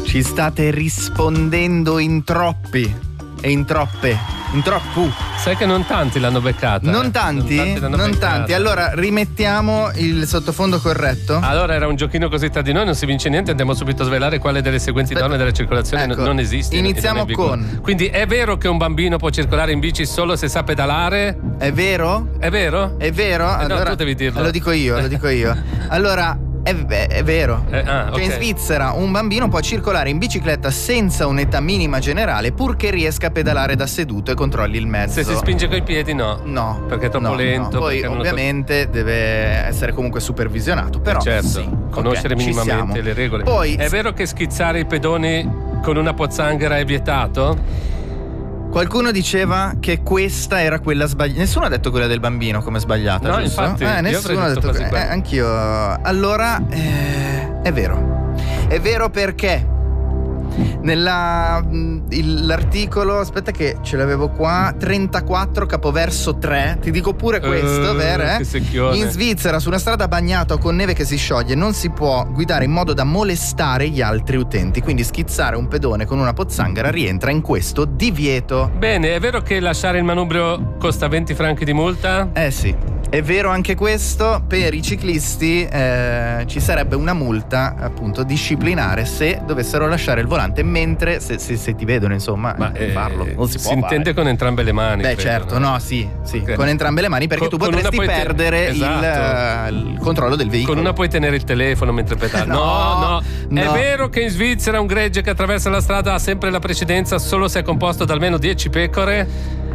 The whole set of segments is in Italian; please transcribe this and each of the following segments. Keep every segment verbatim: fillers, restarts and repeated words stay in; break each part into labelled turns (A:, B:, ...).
A: Ci state rispondendo in troppi e in troppe, in troppo.
B: Sai che non tanti l'hanno beccata.
A: Non
B: eh?
A: tanti?
B: Non tanti, l'hanno
A: non
B: beccata.
A: tanti. Allora rimettiamo il sottofondo corretto.
B: Allora era un giochino così tra di noi, non si vince niente, andiamo subito a svelare quale delle seguenti
A: Aspetta.
B: donne della circolazione
A: Ecco,
B: non esiste.
A: iniziamo
B: non è vigore.
A: con-
B: Quindi è vero che un bambino può circolare in bici solo se sa pedalare?
A: È vero?
B: È vero?
A: È vero?
B: Eh no,
A: Allora,
B: tu devi dirlo.
A: Lo dico io, lo dico io. Allora, è, è- è vero.
B: Eh, ah,
A: Cioè in
B: ok.
A: Svizzera un bambino può circolare in bicicletta senza un'età minima generale purché riesca a pedalare da seduto e controlli il mezzo.
B: Se si spinge coi piedi no.
A: No,
B: Perché è troppo
A: no,
B: lento,
A: no. Poi
B: perché non lo-
A: ovviamente deve essere comunque supervisionato. Però
B: Eh, certo,
A: sì,
B: conoscere
A: ok, ci
B: minimamente
A: siamo.
B: le regole.
A: Poi
B: È vero che schizzare i pedoni con una pozzanghera è vietato?
A: qualcuno diceva che questa era quella sbagliata. Nessuno ha detto quella del bambino come sbagliata,
B: No,
A: giusto?
B: infatti,
A: eh,
B: io
A: nessuno
B: avrei
A: ha
B: detto
A: detto
B: quasi
A: que-
B: quello.
A: eh, anch'io. Allora eh, è vero. È vero perché nella mh, il- l'articolo, aspetta che ce l'avevo qua, trentaquattro capoverso tre, ti dico pure questo,
B: Eh,
A: vero? Eh?
B: che secchione.
A: In Svizzera su una strada bagnata o con neve che si scioglie non si può guidare in modo da molestare gli altri utenti, quindi schizzare un pedone con una pozzanghera rientra in questo divieto.
B: Bene, è vero che lasciare il manubrio costa venti franchi di multa?
A: Eh sì, è vero anche questo. Per i ciclisti eh, ci sarebbe una multa appunto disciplinare se dovessero lasciare il volante mentre se, se, se ti vedono insomma
B: Ma
A: eh,
B: eh,
A: farlo. Non si,
B: si
A: può fare.
B: intende con entrambe le mani.
A: Beh
B: credo,
A: certo, no, sì, sì,
B: Ok.
A: con entrambe le mani perché
B: Con-
A: tu
B: con una
A: potresti
B: puoi te-
A: perdere
B: Esatto.
A: il, il controllo del veicolo.
B: Con una puoi tenere il telefono mentre pedali.
A: No,
B: no, no. È
A: no.
B: vero che in Svizzera un gregge che attraversa la strada ha sempre la precedenza solo se è composto da almeno dieci pecore?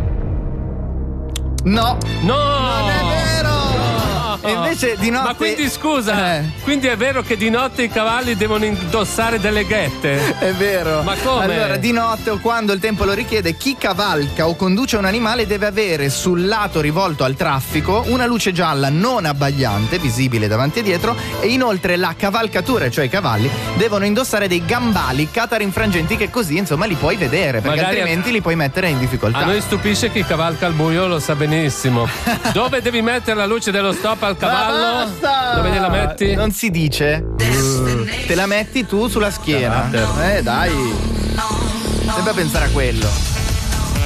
A: No,
B: No!
A: non è vero!
B: No!
A: E invece di notte
B: Ma quindi scusa,
A: Eh.
B: quindi è vero che di notte i cavalli devono indossare delle ghette?
A: È vero.
B: Ma come?
A: Allora, di notte o quando il tempo lo richiede, chi cavalca o conduce un animale deve avere sul lato rivolto al traffico una luce gialla non abbagliante, visibile davanti e dietro, e inoltre la cavalcatura, cioè i cavalli, devono indossare dei gambali catarinfrangenti che così insomma li puoi vedere, perché
B: Magari
A: altrimenti
B: a-
A: li puoi mettere in difficoltà.
B: A noi stupisce chi cavalca al buio, lo sa benissimo. Dove devi mettere la luce dello stop al cavallo?
A: Ma basta!
B: Dove gliela metti?
A: Non si dice. Te la metti tu sulla schiena.
B: Carattere.
A: Eh dai. Sempre a pensare a quello.